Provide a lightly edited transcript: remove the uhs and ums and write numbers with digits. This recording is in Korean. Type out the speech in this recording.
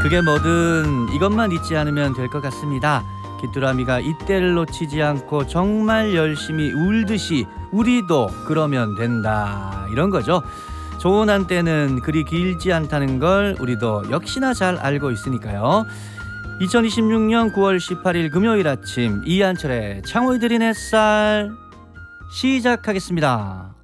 그게 뭐든 이것만 잊지 않으면 될 것 같습니다. 귀뚜라미가 이때를 놓치지 않고 정말 열심히 울듯이 우리도 그러면 된다, 이런 거죠. 좋은 한때는 그리 길지 않다는 걸 우리도 역시나 잘 알고 있으니까요. 2026년 9월 18일 금요일 아침, 이한철의 창호이들인 햇살 시작하겠습니다.